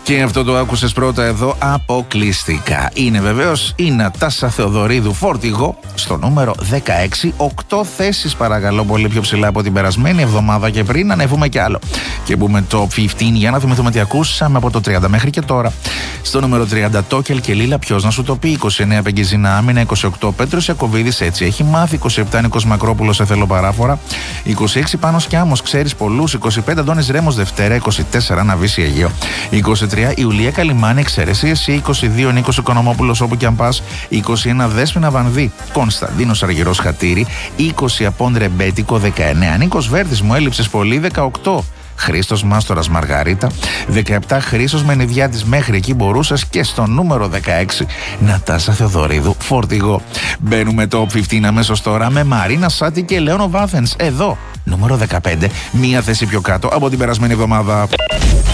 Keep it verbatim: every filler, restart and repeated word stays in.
Και αυτό το άκουσες πρώτα εδώ αποκλειστικά. Είναι βεβαίως η Νατάσα Θεοδωρίδου, Φορτηγό, στο νούμερο δεκαέξι. οκτώ θέσεις παρακαλώ, πολύ πιο ψηλά από την περασμένη εβδομάδα και πριν. Ανεβούμε κι άλλο και μπούμε top πενήντα για να θυμηθούμε τι ακούσαμε από το τριάντα μέχρι και τώρα. Στο νούμερο τριάντα, Τόκελ και Λίλα, ποιος να σου το πει. είκοσι εννέα, Πεγκεζίνα Άμυνα. είκοσι οκτώ, Πέτρος Ιακωβίδης, έτσι έχει μάθει. είκοσι επτά, Νίκος Μακρόπουλος, σε θέλω παράφορα. είκοσι έξι, Πάνος Κιάμος, ξέρεις πολλούς. είκοσι πέντε, Αντώνης Ρέμος, Δευτέρα. είκοσι τέσσερα, Ναβίση Αιγαίο. είκοσι τρία, Ιουλία Καλιμάνη, εξαίρεση εσύ. είκοσι δύο, Νίκος Οικονομόπουλος, όπου κι αν πας. είκοσι ένα, Δέσποινα Βανδύ, Κωνσταντίνος Αργυρός Χατήρη. είκοσι, Απόντρε Μπέτικο, δεκαεννέα, Νίκος Βέρδης, μου έλειψες πολύ. δεκαοκτώ, Χρήστος Μάστορας Μαργαρίτα. δεκαεπτά, Χρήστος Μενιδιάτης, μέχρι εκεί μπορούσες. Και στο νούμερο δεκαέξι, Νατάσα Θεοδωρίδου, Φορτηγό. Μπαίνουμε το πενήντα αμέσως τώρα με Μαρίνα Σάτι και Λέωνο Βάθενς. Εδώ, νούμερο δεκαπέντε, μία θέση πιο κάτω από την περασμένη εβδομάδα.